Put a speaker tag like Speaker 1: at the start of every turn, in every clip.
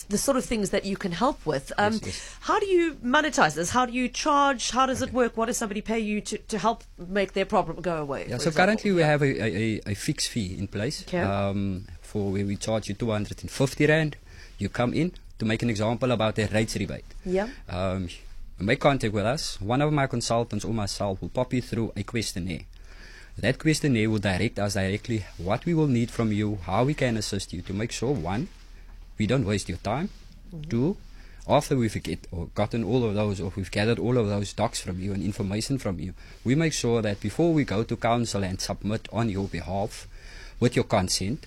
Speaker 1: the sort of things that you can help with.
Speaker 2: Yes.
Speaker 1: How do you monetize this? How do you charge? How does it work? What does somebody pay you to help make their problem go away?
Speaker 2: Yeah,
Speaker 1: for
Speaker 2: so
Speaker 1: example?
Speaker 2: currently we have a fixed fee in place for where we charge you 250 Rand. You come in to make an example about a rates rebate.
Speaker 1: Yeah.
Speaker 2: Make contact with us. One of my consultants or myself will pop you through a questionnaire. That questionnaire will direct us directly what we will need from you, how we can assist you to make sure, one, we don't waste your time. Two, after we've gotten all of those, or we've gathered all of those docs from you and information from you, we make sure that before we go to council and submit on your behalf with your consent,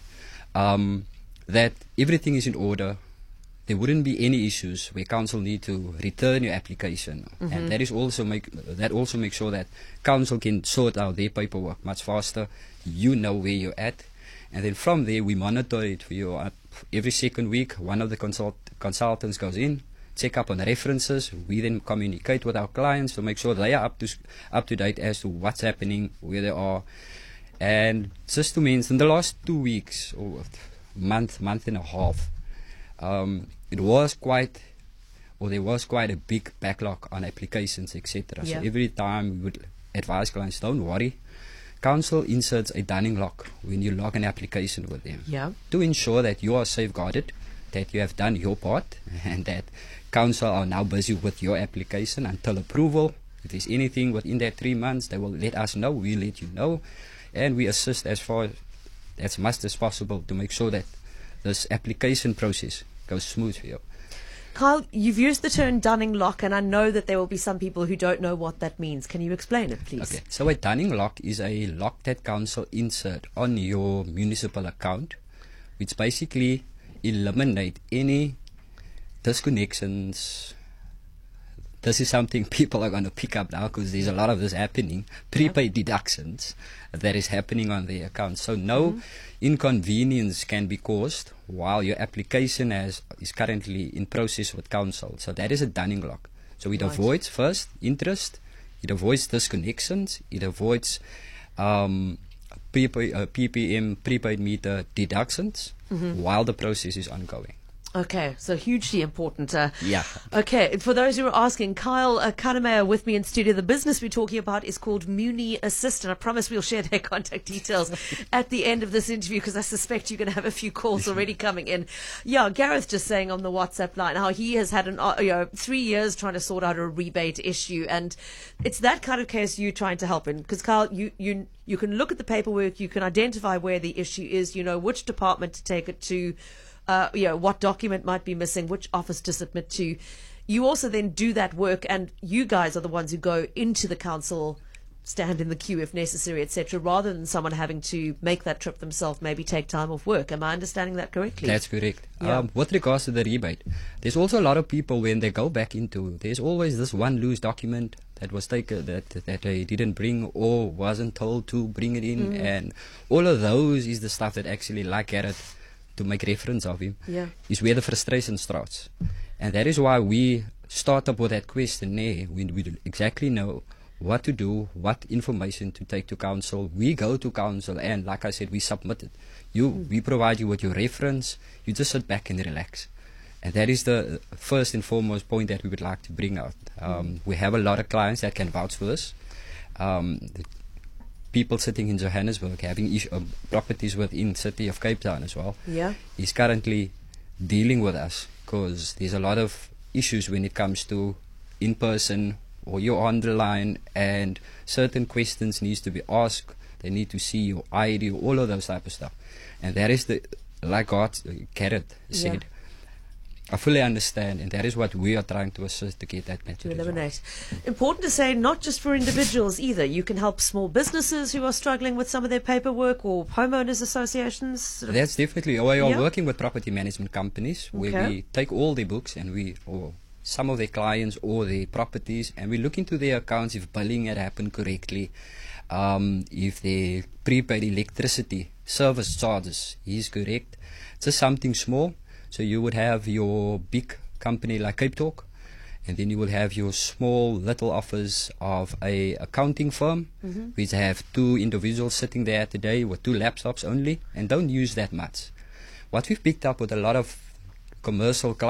Speaker 2: that everything is in order. There wouldn't be any issues where council need to return your application, and that also makes sure that council can sort out their paperwork much faster. You know where you're at, and then from there we monitor it for you. Every second week, one of the consultants goes in, check up on the references. We then communicate with our clients to make sure they are up to date as to what's happening, where they are. And just to mention, the last 2 weeks or month and a half, there was quite a big backlog on applications, etc.
Speaker 1: Yeah.
Speaker 2: So every time we would advise clients, don't worry. Council inserts a dunning lock when you log an application with them, to ensure that you are safeguarded, that you have done your part, and that council are now busy with your application until approval. If there's anything within that 3 months, they will let us know, we let you know, and we assist as much as possible to make sure that this application process goes smooth for you.
Speaker 1: Kyle, you've used the term dunning lock, and I know that there will be some people who don't know what that means. Can you explain it, please?
Speaker 2: Okay, so a dunning lock is a lock that council insert on your municipal account, which basically eliminate any disconnections. This is something people are going to pick up now because there's a lot of this happening. Prepaid deductions that is happening on their account. So no inconvenience can be caused while your application is currently in process with council. So that is a dunning lock. So it avoids first interest, it avoids disconnections, it avoids PPM, prepaid meter deductions while the process is ongoing.
Speaker 1: Okay, so hugely important.
Speaker 2: Yeah.
Speaker 1: Okay, for those who are asking, Kyle Kannemeyer with me in studio. The business we're talking about is called Muni Assist, and I promise we'll share their contact details at the end of this interview because I suspect you're going to have a few calls already coming in. Yeah, Gareth just saying on the WhatsApp line how he has had 3 years trying to sort out a rebate issue, and it's that kind of case you're trying to help in because, Kyle, you can look at the paperwork, you can identify where the issue is, you know which department to take it to. What document might be missing, which office to submit to. You also then do that work, and you guys are the ones who go into the council, stand in the queue if necessary, etc., rather than someone having to make that trip themselves, maybe take time off work. Am I understanding that correctly?
Speaker 2: That's correct.
Speaker 1: Yeah.
Speaker 2: With regards to the rebate, there's also a lot of people when they go back into, there's always this one loose document that was taken that they didn't bring or wasn't told to bring it in, and all of those is the stuff that actually, like Gareth, to make reference of him, is where the frustration starts. And that is why we start up with that questionnaire. We exactly know what to do, what information to take to council. We go to council, and like I said, we submit it. We provide you with your reference. You just sit back and relax. And that is the first and foremost point that we would like to bring out. We have a lot of clients that can vouch for this. People sitting in Johannesburg having properties within city of Cape Town as well, is currently dealing with us because there's a lot of issues when it comes to in person or you're on the line and certain questions needs to be asked. They need to see your ID, all of those type of stuff. And that is like Gareth said, I fully understand, and that is what we are trying to assist to get that method.
Speaker 1: To eliminate. Important to say, not just for individuals either. You can help small businesses who are struggling with some of their paperwork, or homeowners associations.
Speaker 2: That's definitely. We are working with property management companies where we take all their books and or some of their clients or their properties, and we look into their accounts if billing had happened correctly, if their prepaid electricity service charges is correct. Just something small. So you would have your big company like Cape Talk, and then you will have your small little office of a accounting firm, which have 2 individuals sitting there today with 2 laptops only, and don't use that much. What we've picked up with a lot of commercial